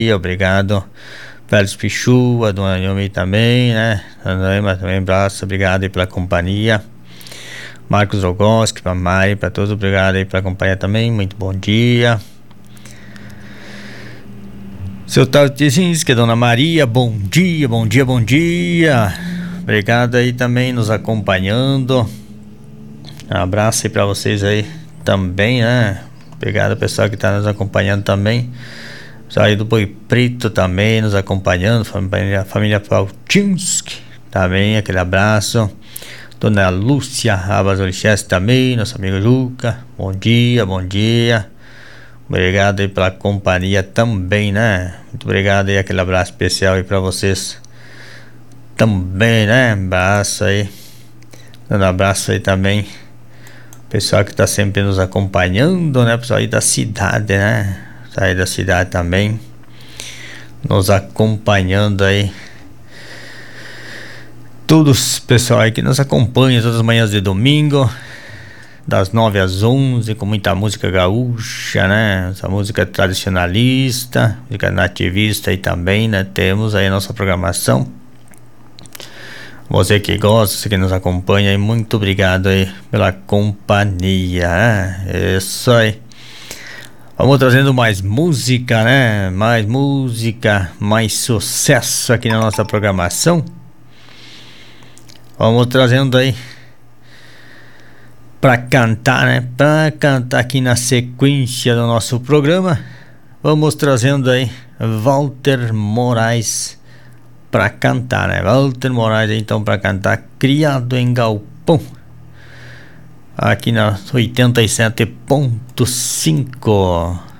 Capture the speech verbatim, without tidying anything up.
E obrigado. Félix Pichu, a dona Yumi também, né? Mas também abraço, obrigado aí pela companhia. Marcos Rogoski, pra Mari, pra todos, obrigado aí pela companhia também. Muito bom dia. Seu Tartizinski, dona Maria, bom dia, bom dia, bom dia. Obrigado aí também nos acompanhando. Um abraço aí pra vocês aí também, né? Obrigado pessoal que tá nos acompanhando também. Aí do Boi Preto também nos acompanhando, família, família Faltinski também, aquele abraço. Dona Lúcia Rabas Olixés também, nosso amigo Luca, bom dia, bom dia. Obrigado aí pela companhia também, né? Muito obrigado aí, aquele abraço especial aí pra vocês também, né? Abraço aí, dando abraço aí também pessoal que tá sempre nos acompanhando, né? Pessoal aí da cidade, né? Sair da cidade também nos acompanhando aí, todos pessoal aí que nos acompanha todas as manhãs de domingo das nove às onze com muita música gaúcha, né? Essa música tradicionalista, música nativista aí também, né? Temos aí a nossa programação. Você que gosta, você que nos acompanha aí, muito obrigado aí pela companhia, né? Isso aí. Vamos trazendo mais música, né? Mais música, mais sucesso aqui na nossa programação. Vamos trazendo aí pra cantar, né? Pra cantar aqui na sequência do nosso programa. Vamos trazendo aí Walter Moraes pra cantar, né? Walter Moraes então pra cantar Criado em Galpão. Aqui na oitenta e sete ponto cinco.